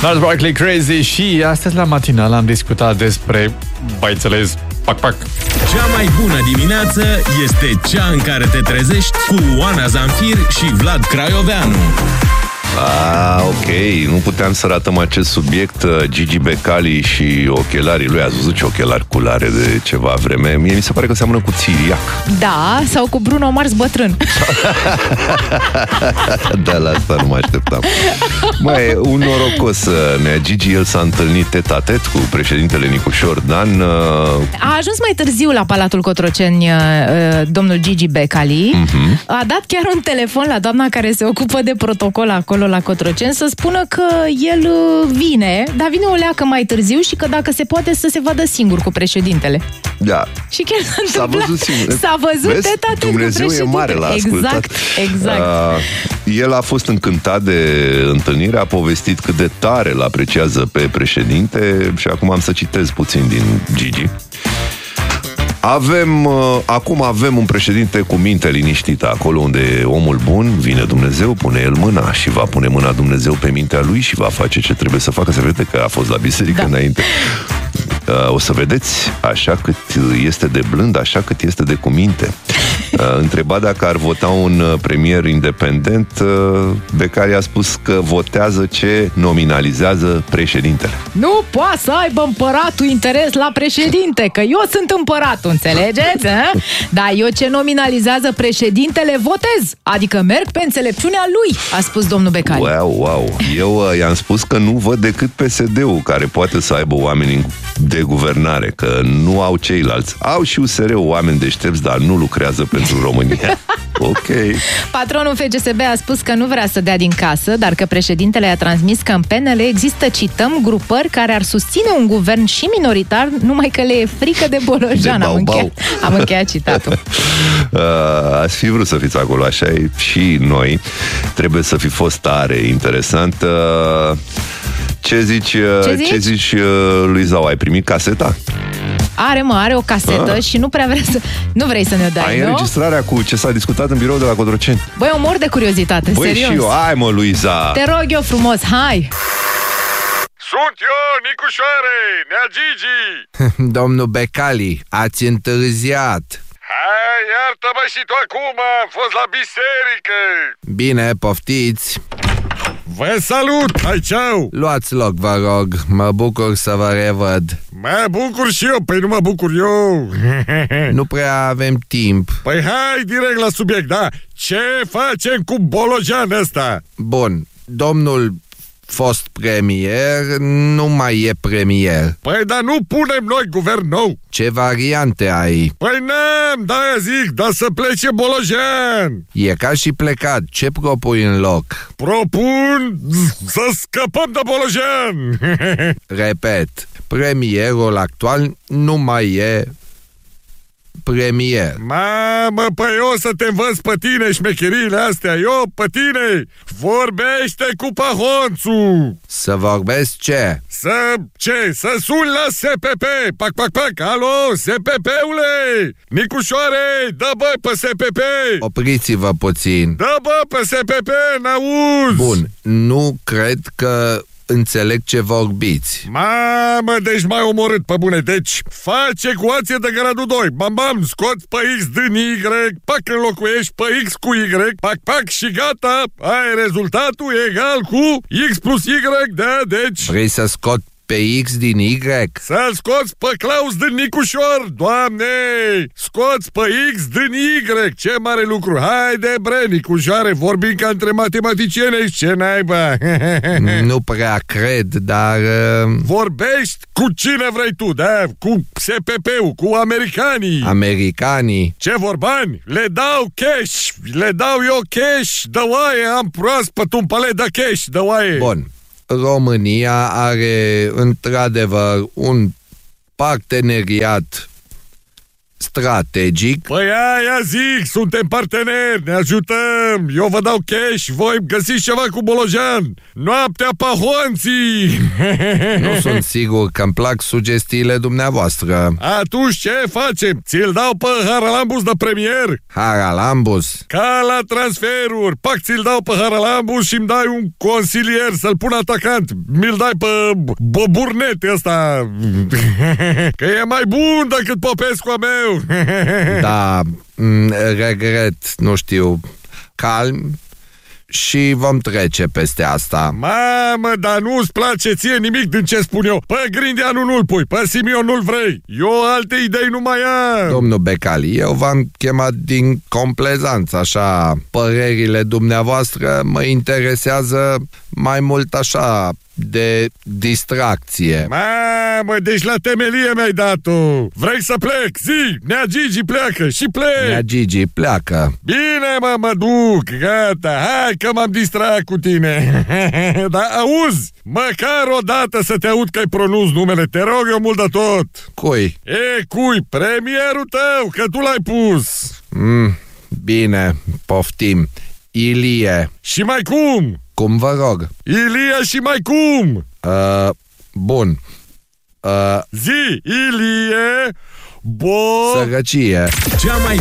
Charles Barkley Crazy. Și astăzi la matinal am discutat despre, v-ai înțeles, pac. Cea mai bună dimineață este cea în care te trezești cu Oana Zanfir și Vlad Craioveanu. Ok, nu puteam să ratăm acest subiect. Gigi Becali și ochelarii lui. Ați văzut ce ochelari culare de ceva vreme? Mie mi se pare că seamănă cu Țiriac. Da, sau cu Bruno Mars bătrân. Da, la asta nu mă așteptam. Mai un norocos Nea Gigi. El s-a întâlnit tet-a-tet cu președintele Nicușor Dan. A ajuns mai târziu la Palatul Cotroceni domnul Gigi Becali. A dat chiar un telefon la doamna care se ocupă de protocol acolo la Cotroceni să spună că el vine, dar vine o leacă mai târziu și că dacă se poate să se vadă singur cu președintele. Da. Și chiar s-a văzut singur. S-a văzut tet-a-tet cu Dumnezeu e mare, l-a ascultat. Exact. El a fost încântat de întâlnire, a povestit cât de tare îl apreciază pe președinte și acum am să citez puțin din Gigi. Acum avem un președinte cu minte liniștită. Acolo unde e omul bun, vine Dumnezeu, pune el mâna și va pune mâna Dumnezeu pe mintea lui și va face ce trebuie să facă. Se vede că a fost la biserică înainte. O să vedeți, așa cât este de blând, așa cât este de cuminte. Întrebat dacă ar vota un premier independent, Becali a spus că votează ce nominalizează președintele. Nu poate să aibă împăratul interes la președinte, că eu sunt împăratul, înțelegeți? Dar eu ce nominalizează președintele votez, adică merg pe înțelepciunea lui, a spus domnul Becali. Wow. Eu i-am spus că nu văd decât PSD-ul care poate să aibă oameni de guvernare, că nu au ceilalți. Au și USR-ul oameni deștepți, dar nu lucrează pentru România. Ok. Patronul FGSB a spus că nu vrea să dea din casă, dar că președintele a transmis că în PNL există, cităm, grupări care ar susține un guvern și minoritar, numai că le e frică de Bolojan. Am încheiat citatul. Ați fi vrut să fiți acolo, așa e și noi. Trebuie să fi fost tare interesant. Ce zici lui Zau? Ai primit caseta? Are o casetă și nu prea vrea să... Nu vrei să ne dai, ai înregistrarea cu ce s-a discutat în birou de la Cotroceni? Băi, eu mor de curiozitate, serios. Și eu, hai mă, Luiza! Te rog eu frumos, hai! Sunt eu, Nicușoare, Nea Gigi! Domnul Becali, ați întârziat. Hai, iartă-mă și tu acum, am fost la biserică! Bine, poftiți! Vă salut! Hai, ceau! Luați loc, vă rog. Mă bucur să vă revăd. Mă bucur și eu, păi nu mă bucur eu. Nu prea avem timp. Păi hai direct la subiect, da? Ce facem cu Bolojan ăsta? Bun, domnul fost premier nu mai e premier. Păi dar nu punem noi guvern nou? Ce variante ai? Păi n-am, de-aia zic, dar să plece Bolojan. E ca și plecat, ce propui în loc? Propun să scăpăm de Bolojan. Repet, premierul actual nu mai e premier. Mamă, păi eu să te învăț pe tine șmecheriile astea, eu pe tine. Vorbește cu Pahonțu. Să vorbesc ce? Să suni la SPP. Pac, alo, SPP-ule. Nicușoare, dă bă pe SPP. Opriți-vă puțin. Dă bă pe SPP, n-auzi. Bun, nu cred că înțeleg ce vorbiți. Mamă, deci m-ai omorât pe bune. Deci faci ecuație de gradul 2. Bam, scoți pe X din Y, pac, înlocuiești pe X cu Y, pac și gata. Ai rezultatul egal cu X plus Y, da, deci... Vrei să scot pe X din Y? Să-l scoți pe Claus din Nicușor, Doamne! Scoți pe X din Y, ce mare lucru! Haide bre, Nicușoare, vorbim ca între matematicieni, ce naiba! Nu prea cred, dar... Vorbești cu cine vrei tu, da? Cu SPP-ul, cu americanii! Americanii? Ce vorbani? Le dau cash! Le dau eu cash! Dă oaie, am proaspăt un palet de cash, dă oaie! Bun. România are într-adevăr un parteneriat strategic. Păi aia zic, suntem parteneri, ne ajutăm. Eu vă dau cash, voi găsiți ceva cu Bolojan. Noaptea pahoanții. Nu sunt sigur că îmi plac sugestiile dumneavoastră. Atunci ce facem? Ți-l dau pe Haralambus de premier? Haralambus? Ca la transferuri. Pac, ți-l dau pe Haralambus și îmi dai un consilier să-l pun atacant. Mi-l dai pe Burnete ăsta. Că e mai bun decât Popescu a meu. Da, regret, nu știu, calm și vom trece peste asta. Mamă, dar nu-ți place ție nimic din ce spun eu. Pe Grindeanu nu-l pui, pe Simion nu-l vrei. Eu alte idei nu mai am. Domnul Becali, eu v-am chemat din complezanță, așa. Părerile dumneavoastră mă interesează mai mult așa, de distracție. Mamă, deci la temelie mi-ai dat-o. Vrei să plec? Zi, Nea Gigi pleacă și plec. Nea Gigi pleacă. Bine, mă duc, gata. Hai că m-am distrat cu tine. Dar auzi, măcar o dată să te aud că ai pronunț numele. Te rog eu mult de tot. Cui? Cui? Premierul tău, că tu l-ai pus. Bine, poftim. Ilie. Și mai cum? Cum vă rog? Ilie și mai cum? Bun. Zi, Ilie, Sărăcie. Cea mai